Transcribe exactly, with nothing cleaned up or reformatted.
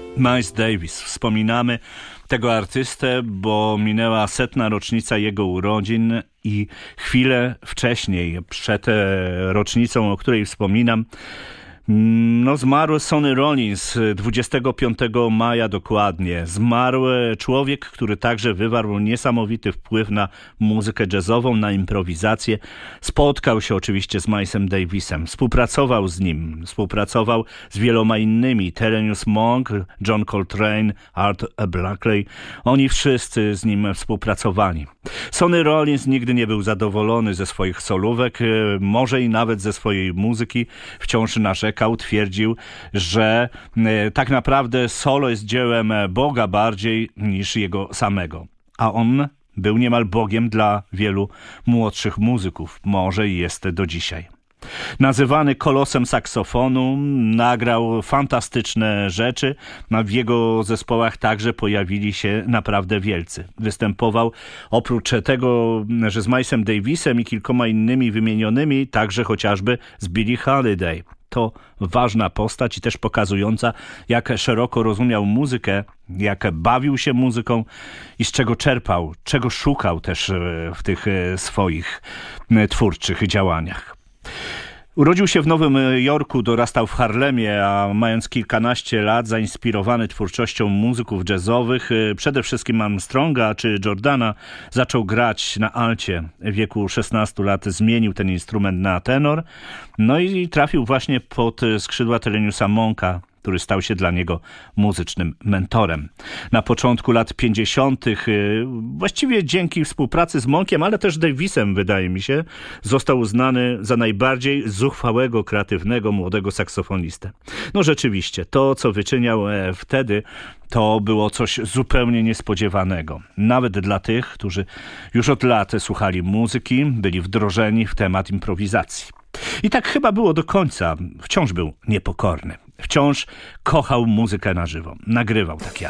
Miles Davis. Wspominamy tego artystę, bo minęła setna rocznica jego urodzin i chwilę wcześniej, przed rocznicą, o której wspominam, no zmarł Sonny Rollins dwudziestego piątego maja dokładnie. Zmarł człowiek, który także wywarł niesamowity wpływ na muzykę jazzową, na improwizację. Spotkał się oczywiście z Milesem Davisem, współpracował z nim, współpracował z wieloma innymi. Thelonious Monk, John Coltrane, Art Blakey. Oni wszyscy z nim współpracowali. Sonny Rollins nigdy nie był zadowolony ze swoich solówek, może i nawet ze swojej muzyki. Wciąż narzekał. Twierdził, że e, tak naprawdę solo jest dziełem Boga bardziej niż jego samego. A on był niemal Bogiem dla wielu młodszych muzyków. Może i jest do dzisiaj. Nazywany kolosem saksofonu, nagrał fantastyczne rzeczy. W jego zespołach także pojawili się naprawdę wielcy. Występował oprócz tego, że z Milesem Davisem i kilkoma innymi wymienionymi, także chociażby z Billie Holiday. To ważna postać i też pokazująca, jak szeroko rozumiał muzykę, jak bawił się muzyką i z czego czerpał, czego szukał też w tych swoich twórczych działaniach. Urodził się w Nowym Jorku, dorastał w Harlemie, a mając kilkanaście lat, zainspirowany twórczością muzyków jazzowych, przede wszystkim Armstronga czy Jordana, zaczął grać na alcie. W wieku szesnastu lat zmienił ten instrument na tenor, no i trafił właśnie pod skrzydła Theloniousa Monka, który stał się dla niego muzycznym mentorem. Na początku lat pięćdziesiątych, właściwie dzięki współpracy z Monkiem, ale też Davisem, wydaje mi się, został uznany za najbardziej zuchwałego, kreatywnego, młodego saksofonistę. No rzeczywiście, to co wyczyniał wtedy, to było coś zupełnie niespodziewanego. Nawet dla tych, którzy już od lat słuchali muzyki, byli wdrożeni w temat improwizacji. I tak chyba było do końca. Wciąż był niepokorny. Wciąż kochał muzykę na żywo. Nagrywał takie